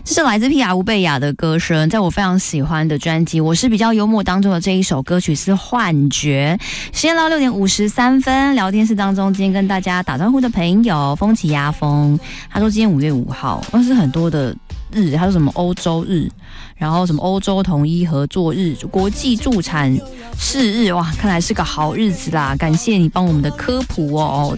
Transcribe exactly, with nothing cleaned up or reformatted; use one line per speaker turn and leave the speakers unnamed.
这是来自皮亚乌贝亚的歌声，在我非常喜欢的专辑《我是比较幽默》当中的这一首歌曲是《幻觉》。时间到六点五十三分，聊天室当中，今天跟大家打招呼的朋友，风起压风，他说今天五月五号，那是很多的日，他说什么欧洲日，然后什么欧洲统一合作日、国际助产士日，哇，看来是个好日子啦！感谢你帮我们的科普哦。